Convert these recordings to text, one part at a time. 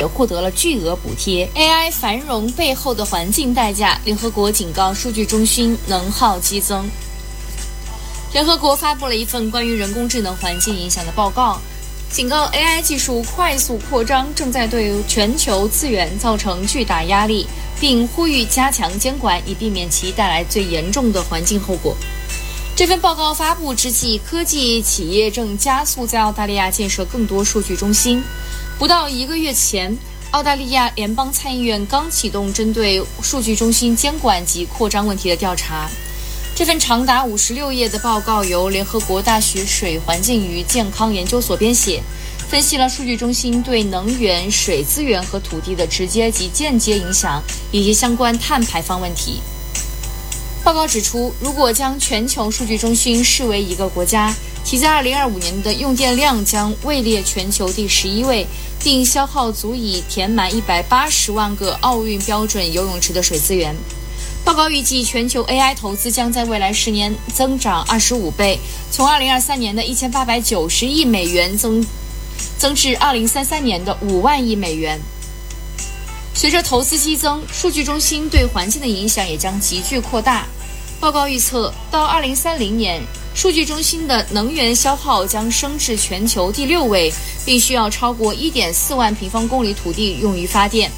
也获得了巨额补贴。AI 繁荣背后的环境代价，联合国警告数据中心能耗激增。联合国发布了一份关于人工智能环境影响的报告，警告 AI 技术快速扩张正在对全球资源造成巨大压力，并呼吁加强监管，以避免其带来最严重的环境后果。这份报告发布之际，科技企业正加速在澳大利亚建设更多数据中心。不到1个月前，澳大利亚联邦参议院刚启动针对数据中心监管及扩张问题的调查。这份长达56页的报告由联合国大学水环境与健康研究所编写，分析了数据中心对能源、水资源和土地的直接及间接影响，以及相关碳排放问题。报告指出，如果将全球数据中心视为一个国家，其在2025年的用电量将位列全球第11位，并消耗足以填满180万个奥运标准游泳池的水资源。报告预计，全球 AI 投资将在未来10年增长25倍，从2023年的1890亿美元增至2033年的5万亿美元。随着投资激增，数据中心对环境的影响也将急剧扩大。报告预测，到2030年，数据中心的能源消耗将升至全球第6位，并需要超过 1.4 万平方公里土地用于发电。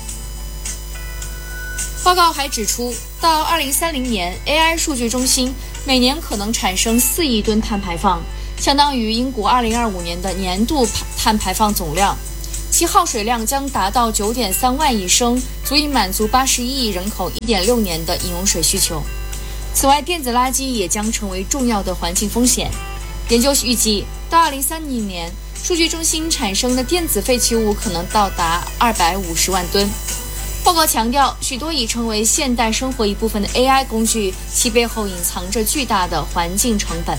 报告还指出，到2030年 ，AI 数据中心每年可能产生4亿吨碳排放，相当于英国2025年的年度碳排放总量。其耗水量将达到 9.3 万亿升，足以满足81亿人口 1.6 年的饮用水需求。此外，电子垃圾也将成为重要的环境风险。研究预计，到2030年，数据中心产生的电子废弃物可能到达250万吨。报告强调，许多已成为现代生活一部分的 AI 工具，其背后隐藏着巨大的环境成本。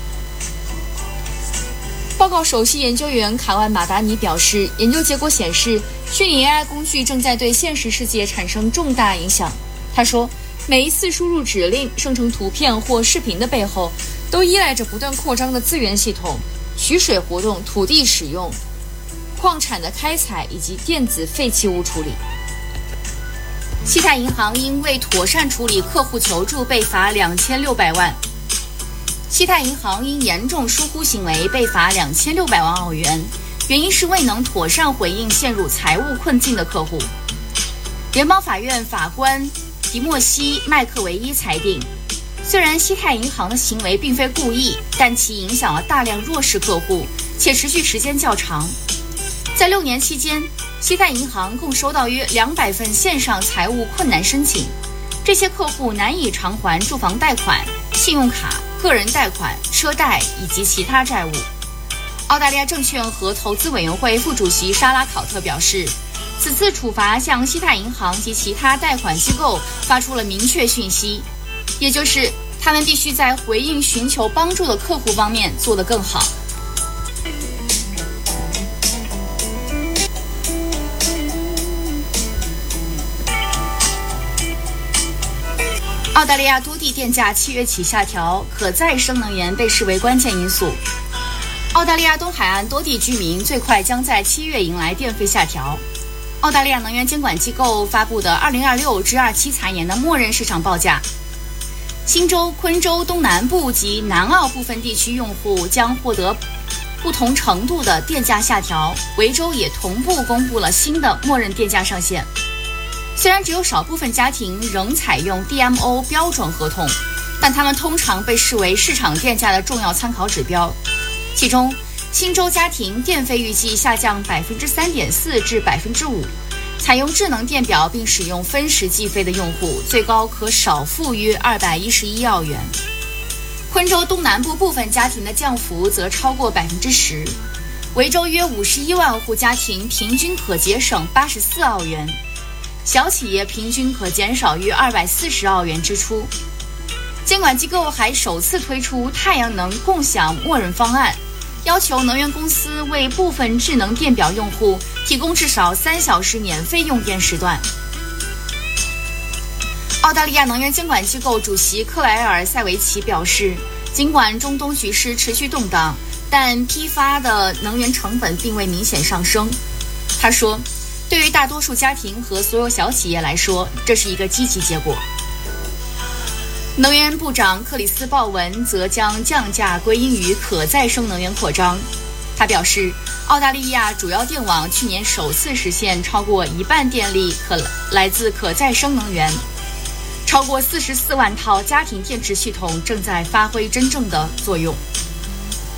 报告首席研究员卡万马达尼表示，研究结果显示，虚拟 AI 工具正在对现实世界产生重大影响。他说，每一次输入指令、生成图片或视频的背后，都依赖着不断扩张的资源系统、取水活动、土地使用、矿产的开采以及电子废弃物处理。西太银行因未妥善处理客户求助被罚2600万。西太银行因严重疏忽行为被罚2600万澳元，原因是未能妥善回应陷入财务困境的客户。联邦法院法官迪莫西·麦克维伊裁定，虽然西太银行的行为并非故意，但其影响了大量弱势客户，且持续时间较长。在6年期间，西太银行共收到约200份线上财务困难申请，这些客户难以偿还住房贷款、信用卡、个人贷款、车贷以及其他债务。澳大利亚证券和投资委员会副主席莎拉考特表示，此次处罚向西太银行及其他贷款机构发出了明确讯息，也就是他们必须在回应寻求帮助的客户方面做得更好。澳大利亚多地电价7月起下调，可再生能源被视为关键因素。澳大利亚东海岸多地居民最快将在7月迎来电费下调。澳大利亚能源监管机构发布的2026至27财年的默认市场报价，新州、昆州东南部及南澳部分地区用户将获得不同程度的电价下调，维州也同步公布了新的默认电价上限。虽然只有少部分家庭仍采用 DMO 标准合同，但它们通常被视为市场电价的重要参考指标。其中，新州家庭电费预计下降 3.4% 至 5%， 采用智能电表并使用分时计费的用户最高可少付约211澳元。昆州东南部部分家庭的降幅则超过 10%， 维州约51万户家庭平均可节省84澳元。小企业平均可减少约240澳元支出。监管机构还首次推出太阳能共享默认方案，要求能源公司为部分智能电表用户提供至少3小时免费用电时段。澳大利亚能源监管机构主席克莱尔·塞维奇表示，尽管中东局势持续动荡，但批发的能源成本并未明显上升。他说， 对于大多数家庭和所有小企业来说，这是一个积极结果。能源部长克里斯鲍文则将降价归因于可再生能源扩张。他表示，澳大利亚主要电网去年首次实现超过一半电力来自可再生能源，超过44万套家庭电池系统正在发挥真正的作用。